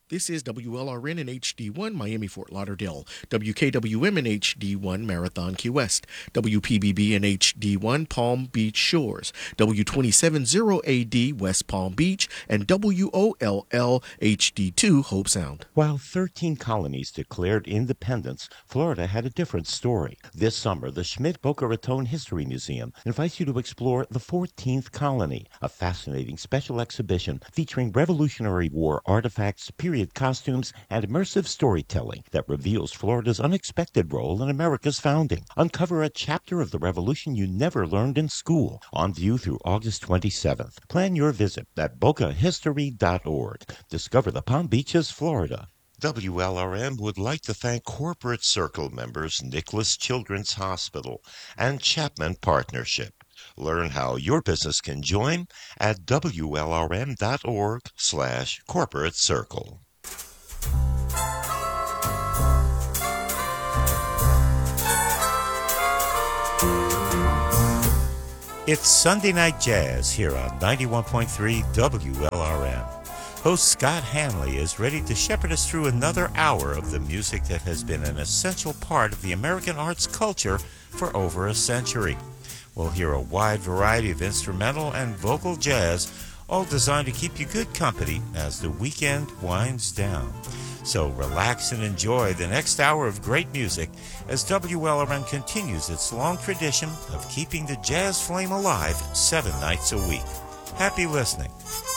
This is WLRN in HD1 Miami Fort Lauderdale, WKWM in HD1 Marathon Key West, WPBB in HD1 Palm Beach Shores, W270AD West Palm Beach, and WOLL HD2 Hope Sound. While 13 colonies declared independence, Florida had a different story. This summer, the Schmidt-Boca Raton History Museum invites you to explore the 14th colony, a fascinating special exhibition featuring Revolutionary War artifacts, period costumes, and immersive storytelling that reveals Florida's unexpected role in America's founding. Uncover a chapter of the Revolution you never learned in school. On view through August 27th. Plan your visit at bocahistory.org. Discover the Palm Beaches, Florida. WLRM would like to thank Corporate Circle members Nicholas Children's Hospital and Chapman Partnership. Learn how your business can join at WLRM.org/corporate circle. It's Sunday Night Jazz here on 91.3 WLRM. Host Scott Hanley is ready to shepherd us through another hour of the music that has been an essential part of the American arts culture for over a century. We'll hear a wide variety of instrumental and vocal jazz, all designed to keep you good company as the weekend winds down. So relax and enjoy the next hour of great music as WLRN continues its long tradition of keeping the jazz flame alive 7 nights a week. Happy listening.